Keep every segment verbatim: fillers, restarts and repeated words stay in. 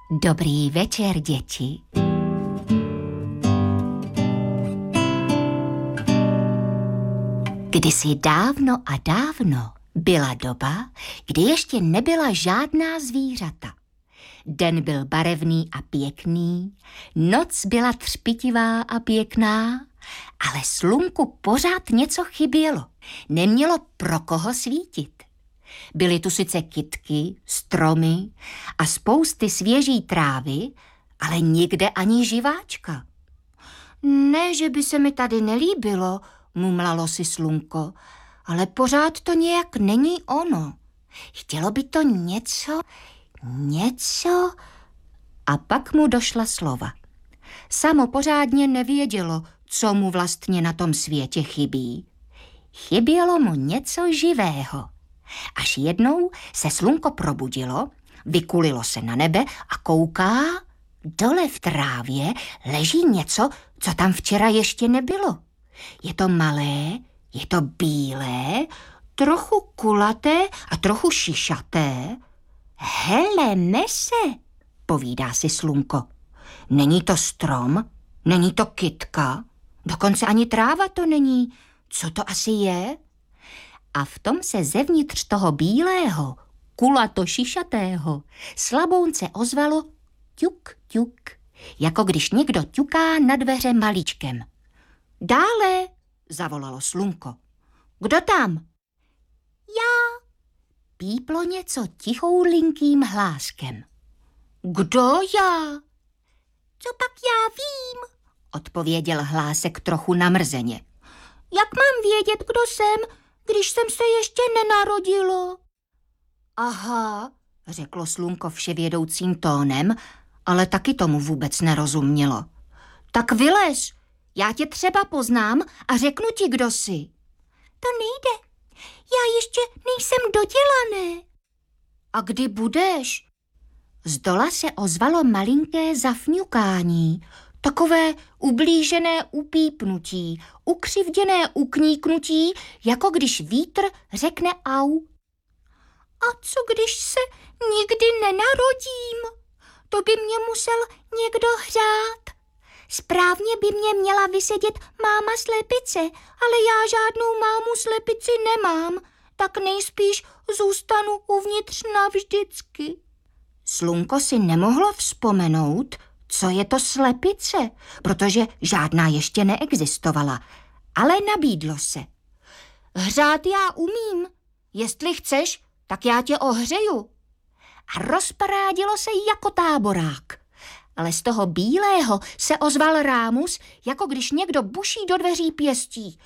Dobrý večer, děti. Kdysi dávno a dávno byla doba, kdy ještě nebyla žádná zvířata. Den byl barevný a pěkný, noc byla třpitivá a pěkná, ale slunku pořád něco chybělo. Nemělo pro koho svítit. Byly tu sice kytky, stromy a spousty svěží trávy, ale nikde ani živáčka. Ne, že by se mi tady nelíbilo, mumlalo si slunko, ale pořád to nějak není ono. Chtělo by to něco, něco... A pak mu došla slova. Samo pořádně nevědělo, co mu vlastně na tom světě chybí. Chybělo mu něco živého. Až jednou se slunko probudilo, vykulilo se na nebe a kouká, dole v trávě leží něco, co tam včera ještě nebylo. Je to malé, je to bílé, trochu kulaté a trochu šišaté. Hele, nese, povídá si slunko. Není to strom, není to kytka, dokonce ani tráva to není. Co to asi je? A v tom se zevnitř toho bílého, kulato šišatého, slabounce ozvalo ťuk, ťuk, jako když někdo ťuká na dveře malíčkem. Dále, zavolalo slunko. Kdo tam? Já, píplo něco tichoulinkým hláskem. Kdo já? Co pak já vím, odpověděl hlásek trochu namrzeně. Jak mám vědět, kdo jsem, když jsem se ještě nenarodilo? Aha, řeklo slunko vševědoucím tónem, ale taky tomu vůbec nerozumělo. Tak vylez, já tě třeba poznám a řeknu ti, kdo jsi. To nejde, já ještě nejsem dodělané. A kdy budeš? Zdola se ozvalo malinké zafňukání, takové ublížené upípnutí, ukřivděné ukníknutí, jako když vítr řekne au. A co když se nikdy nenarodím? To by mě musel někdo hřát. Správně by mě měla vysedět máma slepice, ale já žádnou mámu slepici nemám, tak nejspíš zůstanu uvnitř navždycky. Slunko si nemohlo vzpomenout, co je to slepice, protože žádná ještě neexistovala, ale nabídlo se. Hřát já umím, jestli chceš, tak já tě ohřeju. A rozparádilo se jako táborák. Ale z toho bílého se ozval rámus, jako když někdo buší do dveří pěstí.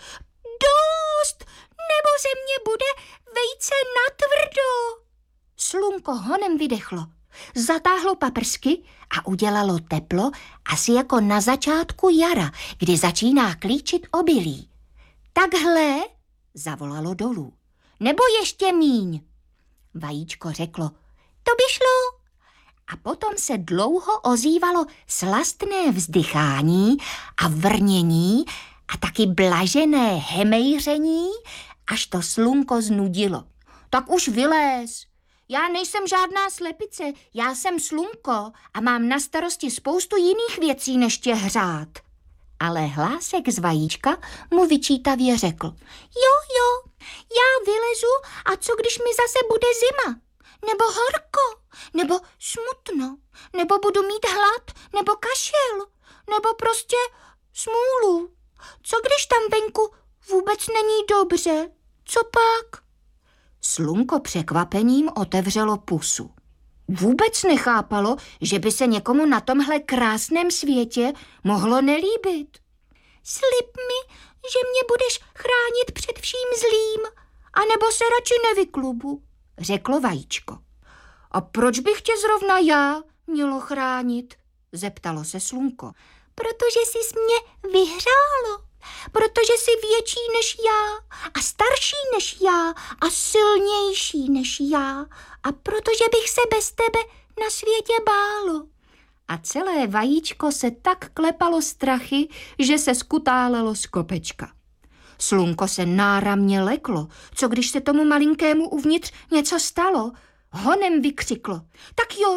Dost, nebo ze mě bude vejce natvrdo. Slunko honem vydechlo, zatáhlo paprsky a udělalo teplo asi jako na začátku jara, kdy začíná klíčit obilí. Takhle, zavolalo dolů. Nebo ještě míň. Vajíčko řeklo, to by šlo. A potom se dlouho ozývalo slastné vzdychání a vrnění a taky blažené hemejření, až to slunko znudilo. Tak už vyléz. Já nejsem žádná slepice, já jsem slunko a mám na starosti spoustu jiných věcí, než tě hřát. Ale hlásek z vajíčka mu vyčítavě řekl. Jo, jo, já vylezu a co když mi zase bude zima? Nebo horko, nebo smutno, nebo budu mít hlad, nebo kašel, nebo prostě smůlu. Co když tam venku vůbec není dobře? Co pak? Slunko překvapením otevřelo pusu. Vůbec nechápalo, že by se někomu na tomhle krásném světě mohlo nelíbit. Slib mi, že mě budeš chránit před vším zlým, anebo se radši nevyklubu, řeklo vajíčko. A proč bych tě zrovna já mělo chránit? Zeptalo se slunko. Protože jsi mě vyhřálo, protože jsi větší než já a starší než já a silnější než já a protože bych se bez tebe na světě bálo. A celé vajíčko se tak klepalo strachy, že se skutálelo z kopečka. Slunko se náramně leklo, co když se tomu malinkému uvnitř něco stalo. Honem vykřiklo. Tak jo,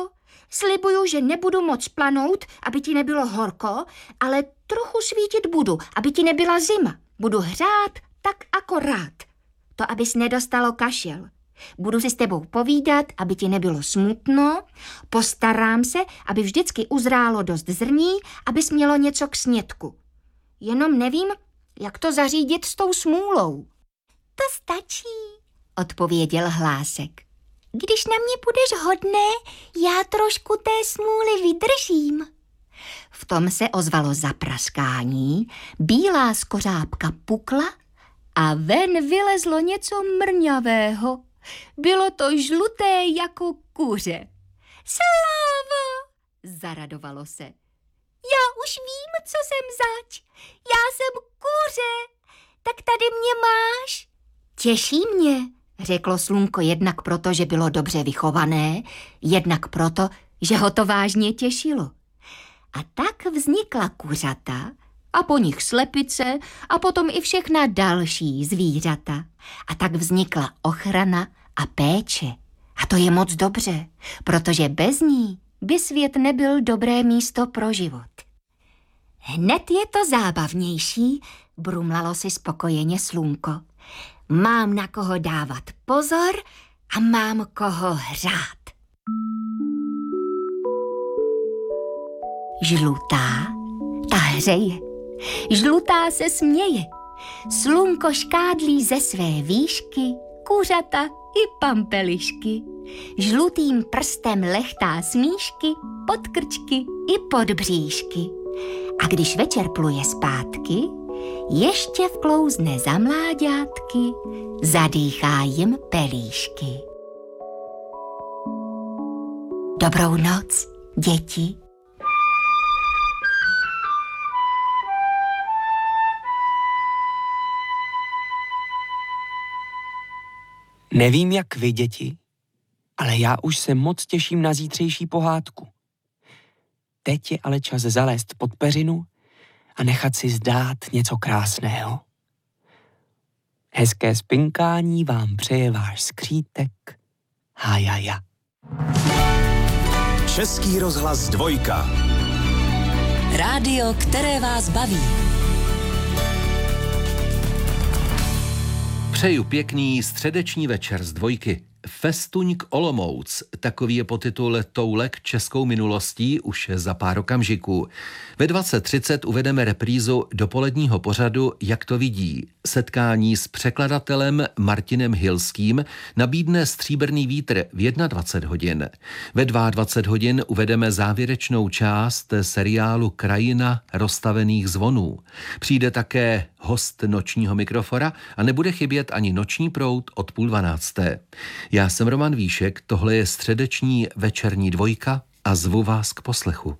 Slibuju, že nebudu moc planout, aby ti nebylo horko, ale trochu svítit budu, aby ti nebyla zima. Budu hřát tak akorát. To, abys nedostalo kašel. Budu si s tebou povídat, aby ti nebylo smutno. Postarám se, aby vždycky uzrálo dost zrní, abys mělo něco k snědku. Jenom nevím, jak to zařídit s tou smůlou. To stačí, odpověděl hlásek. Když na mě budeš hodné, já trošku té smůly vydržím. V tom se ozvalo zapraskání, bílá skořápka pukla a ven vylezlo něco mrňavého. Bylo to žluté jako kuře. Sláva! Zaradovalo se. Já už vím, co jsem zač. Já jsem kuře. Tak tady mě máš. Těší mě, řeklo slunko jednak proto, že bylo dobře vychované, jednak proto, že ho to vážně těšilo. A tak vznikla kuřata a po nich slepice a potom i všechna další zvířata. A tak vznikla ochrana a péče. A to je moc dobře, protože bez ní by svět nebyl dobré místo pro život. Hned je to zábavnější, brumlalo si spokojeně slunko. Mám na koho dávat pozor a mám koho hřát. Žlutá, ta hřeje. Žlutá se směje. Slunko škádlí ze své výšky, kuřata i pampelišky. Žlutým prstem lechtá smíšky, podkrčky i podbříšky. A když večer pluje zpátky, ještě vklouzne za mláďátky, zadýchá jim pelíšky. Dobrou noc, děti. Nevím, jak vy, děti, ale já už se moc těším na zítřejší pohádku. Teď je ale čas zalézt pod peřinu a nechat si zdát něco krásného. Hezké spinkání vám přeje váš skřítek Hájaja. Český rozhlas dvojka. Rádio, které vás baví. Přeju pěkný středeční večer z dvojky. Festuňk Olomouc, takový je podtitul Toulek českou minulostí už za pár okamžiků. Ve dvacet třicet uvedeme reprízu dopoledního pořadu Jak to vidí. Setkání s překladatelem Martinem Hilským nabídne Stříbrný vítr v dvacet jedna hodin. Ve dvacet dva hodin uvedeme závěrečnou část seriálu Krajina rozstavených zvonů. Přijde také host nočního mikrofora a nebude chybět ani noční proud od půl dvanácté. Já jsem Roman Víšek, tohle je středeční večerní dvojka a zvu vás k poslechu.